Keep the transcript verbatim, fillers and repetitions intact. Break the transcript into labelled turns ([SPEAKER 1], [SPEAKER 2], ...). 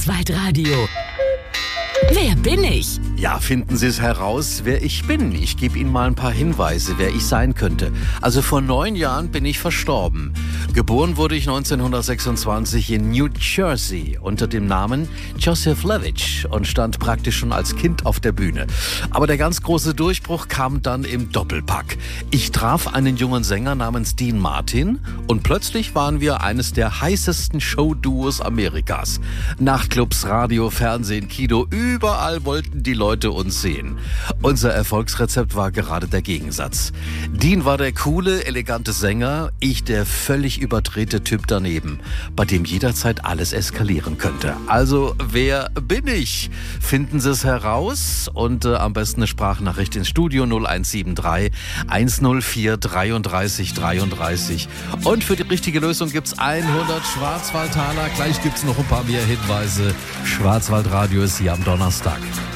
[SPEAKER 1] Schwarzwaldradio. Wer bin ich?
[SPEAKER 2] Ja, finden Sie es heraus, wer ich bin. Ich gebe Ihnen mal ein paar Hinweise, wer ich sein könnte. Also vor neun Jahren bin ich verstorben. Geboren wurde ich neunzehnhundertsechsundzwanzig in New Jersey unter dem Namen Joseph Levitch und stand praktisch schon als Kind auf der Bühne. Aber der ganz große Durchbruch kam dann im Doppelpack. Ich traf einen jungen Sänger namens Dean Martin und plötzlich waren wir eines der heißesten Showduos Amerikas. Nachtclubs, Radio, Fernsehen, Kino, überall wollten die Leute uns sehen. Unser Erfolgsrezept war gerade der Gegensatz. Dean war der coole, elegante Sänger, ich der völlig überdrehte Typ daneben, bei dem jederzeit alles eskalieren könnte. Also, wer bin ich? Finden Sie es heraus und äh, am besten eine Sprachnachricht ins Studio null eins sieben drei eins null vier dreiunddreißig dreiunddreißig. Und für die richtige Lösung gibt's hundert Schwarzwaldtaler. Gleich gibt's noch ein paar mehr Hinweise. Schwarzwaldradio ist hier am Donnerstag.